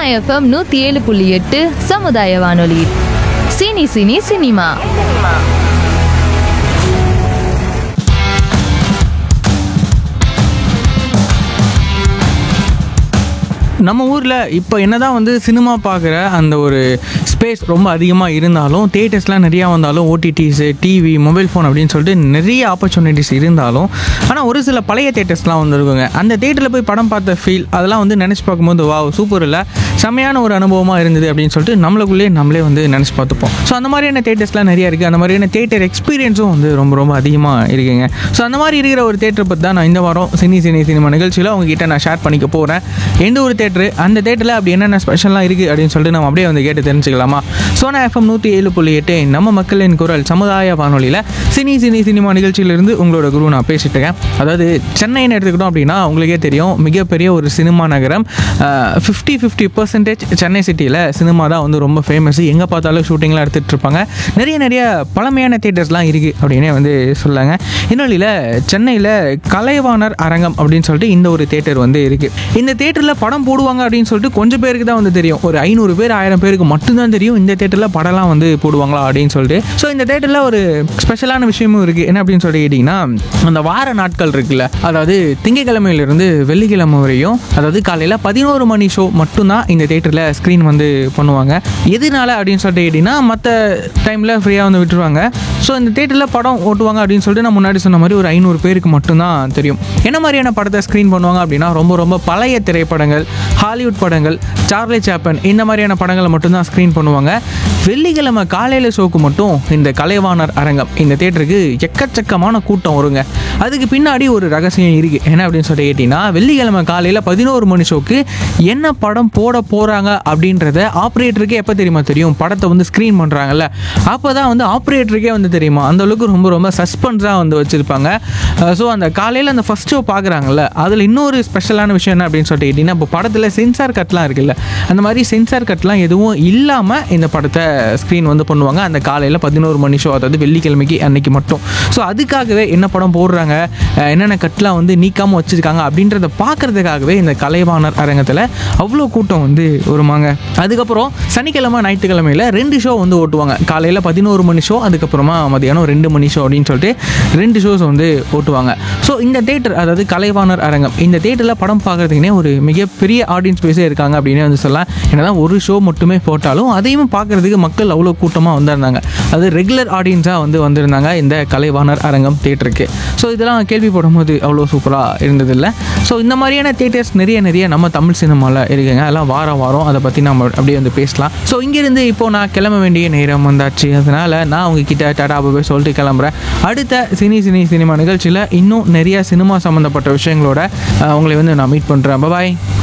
FM 107.8 சமுதாய வானொலி. Cine cine cinema. நம்ம ஊரில் இப்போ என்னதான் வந்து சினிமா பார்க்குற அந்த ஒரு ஸ்பேஸ் ரொம்ப அதிகமாக இருந்தாலும், தியேட்டர்ஸ்லாம் நிறையா வந்தாலும், ஓடிடிஸு, டிவி, மொபைல் ஃபோன் அப்படின்னு சொல்லிட்டு நிறைய ஆப்பர்ச்சுனிட்டிஸ் இருந்தாலும், ஆனால் ஒரு சில பழைய தியேட்டர்ஸ்லாம் வந்துருக்குங்க. அந்த தியேட்டரில் போய் படம் பார்த்த ஃபீல் அதெல்லாம் வந்து நினச்சி பார்க்கும்போது வா சூப்பர் இல்லை, செம்மையான ஒரு அனுபவமாக இருந்தது அப்படின்னு சொல்லிட்டு நம்மளே வந்து நினச்சி பார்த்துப்போம். ஸோ அந்த மாதிரியான தியேட்டர்ஸ்லாம் நிறையா இருக்குது. அந்த மாதிரியான தியேட்டர் எக்ஸ்பீரியன்ஸும் வந்து ரொம்ப ரொம்ப அதிகமாக இருக்குங்க. ஸோ அந்த மாதிரி இருக்கிற ஒரு தியேட்டர் பற்றி தான் நான் இந்த வாரம் சினிமா நிகழ்ச்சியில் உங்ககிட்ட நான் ஷேர் பண்ணிக்க போகிறேன். எந்த ஒரு தியேட்டர், அந்த தியேட்டரில் அப்படி என்னென்ன ஸ்பெஷலாக இருக்குது அப்படின்னு சொல்லிட்டு நம்ம அப்படியே வந்து கேட்டு தெரிஞ்சுக்கலாமா? சோனா எஃப்எம் 107.8 நம்ம மக்களின் குரல் சமுதாய வானொலியில் சினிமா நிகழ்ச்சியிலிருந்து உங்களோட குரு நான் பேசிட்டு இருக்கேன். அதாவது சென்னைன்னு எடுத்துக்கிட்டோம் அப்படின்னா உங்களுக்கே தெரியும், மிகப்பெரிய ஒரு சினிமா நகரம். 50% சென்னை சிட்டியில் சினிமா தான் வந்து ரொம்ப ஃபேமஸ். எங்கே பார்த்தாலும் ஷூட்டிங்லாம் எடுத்துகிட்டு இருப்பாங்க. நிறைய பழமையான தியேட்டர்ஸ்லாம் இருக்குது அப்படின்னே வந்து சொல்லாங்க. இன்னொலியில் சென்னையில் கலைவாணர் அரங்கம் அப்படின்னு சொல்லிட்டு இந்த ஒரு தியேட்டர் வந்து இருக்குது. இந்த தியேட்டரில் படம் போடுவாங்க அப்படின்னு சொல்லிட்டு கொஞ்சம் பேருக்கு தான் வந்து தெரியும். ஒரு 500 பேர் 1000 பேருக்கு மட்டும்தான் தெரியும் இந்த தேட்டரில் படம்லாம் வந்து போடுவாங்களா அப்படின்னு சொல்லிட்டு. ஸோ இந்த தேட்டரில் ஒரு ஸ்பெஷலான விஷயமும் இருக்குது. என்ன அப்படின்னு சொல்லி கேட்டிங்கன்னா, அந்த வார நாட்கள் இருக்குல்ல, அதாவது திங்கட்கிழமையிலிருந்து வெள்ளிக்கிழமை வரையும், அதாவது காலையில் 11 மணி ஷோ மட்டும்தான் இந்த தேட்டரில் ஸ்க்ரீன் வந்து பண்ணுவாங்க. எதனால அப்படின்னு சொல்லிட்டு கேட்டிங்கன்னா, மற்ற டைமில் ஃப்ரீயாக வந்து விட்டுருவாங்க. ஸோ இந்த தேட்டரில் படம் ஓட்டுவாங்க அப்படின்னு சொல்லிட்டு நான் முன்னாடி சொன்ன மாதிரி ஒரு 500 பேருக்கு மட்டும்தான் தெரியும். என்ன மாதிரியான படத்தை ஸ்க்ரீன் பண்ணுவாங்க அப்படின்னா, ரொம்ப பழைய திரைப்படங்கள், ஹாலிவுட் படங்கள், சார்லி சாப்ளின் இந்த மாதிரியான படங்களை மட்டும்தான் ஸ்க்ரீன் பண்ணுவாங்க. வெள்ளிக்கிழமை காலையில் ஷோக்கு மட்டும் இந்த கலைவாணர் அரங்கம் இந்த தேட்டருக்கு எக்கச்சக்கமான கூட்டம் வருங்க. அதுக்கு பின்னாடி ஒரு ரகசியம் இருக்குது. என்ன அப்படின்னு சொல்லி கேட்டிங்கன்னா, வெள்ளிக்கிழமை காலையில் 11 மணி ஷோக்கு என்ன படம் போட போகிறாங்க அப்படின்றத ஆப்ரேட்டருக்கே எப்போ தெரியுமா தெரியும்? படத்தை வந்து ஸ்க்ரீன் பண்ணுறாங்கல்ல, அப்போ தான் வந்து ஆப்ரேட்டருக்கே வந்து தெரியுமா. அந்தளவுக்கு ரொம்ப சஸ்பென்ஸாக வந்து வச்சுருப்பாங்க. ஸோ அந்த காலையில் அந்த ஃபஸ்ட் ஷோ பார்க்குறாங்கல்ல, அதில் இன்னொரு ஸ்பெஷலான விஷயம் என்ன அப்படின்னு சொல்லிட்டு கேட்டிங்கன்னா, இப்போ படத்தில் சென்சார் கட்லாம் இருக்குல்ல, அந்த மாதிரி சென்சார் கட்லாம் எதுவும் இல்லாமல் இந்த படத்தை ஸ்க்ரீன் வந்து பண்ணுவாங்க அந்த காலையில் 11 மணி ஷோ, அதாவது வெள்ளிக்கிழமைக்கு அன்னைக்கு மட்டும். ஸோ அதுக்காகவே என்ன படம் போடுறாங்க, என்னென்ன கட்லாம் வந்து நீக்காமல் வச்சுருக்காங்க அப்படின்றத பார்க்குறதுக்காகவே இந்த கலைவாணர் அரங்கத்தில் அவ்வளோ கூட்டம் வந்து வருவாங்க. அதுக்கப்புறம் சனிக்கிழமை ஞாயிற்றுக்கிழமையில் 2 ஷோ வந்து ஓட்டுவாங்க. காலையில் 11 மணி ஷோ, அதுக்கப்புறமா மதியானம் 2 மணி ஷோ அப்படின்னு சொல்லிட்டு 2 ஷோஸ் வந்து ஓட்டுவாங்க. ஸோ இந்த தேட்டர், அதாவது கலைவாணர் அரங்கம், இந்த தேட்டரில் படம் பார்க்குறதுக்குனே ஒரு மிகப்பெரிய ஆடியன்ஸ் பேஸே இருக்காங்க அப்படின்னே வந்து சொல்லலாம். என்னதான் ஒரு ஷோ மட்டுமே போட்டாலும் அதையும் பார்க்குறதுக்கு மக்கள் அவ்வளோ கூட்டமாக வந்திருந்தாங்க. அது ரெகுலர் ஆடியன்ஸாக வந்து வந்திருந்தாங்க இந்த கலைவாணர் அரங்கம் தேட்டருக்கு. ஸோ இதெல்லாம் கேள்விப்படும் போது அவ்வளோ சூப்பராக இருந்ததில்லை. ஸோ இந்த மாதிரியான தேட்டர்ஸ் நிறைய நம்ம தமிழ் சினிமாவில் இருக்குங்க. அதெல்லாம் வாரம் அதை பற்றி நம்ம அப்படியே வந்து பேசலாம். ஸோ இங்கேருந்து இப்போது நான் கிளம்ப வேண்டிய நேரம் வந்தாச்சு. அதனால் நான் உங்ககிட்ட டாடா போய் சொல்லிட்டு கிளம்புறேன். அடுத்த சினிமா நிகழ்ச்சியில் இன்னும் நிறைய சினிமா சம்மந்தப்பட்ட விஷயங்களோட உங்களை வந்து நான் மீட் பண்ணுறேன். பாய்.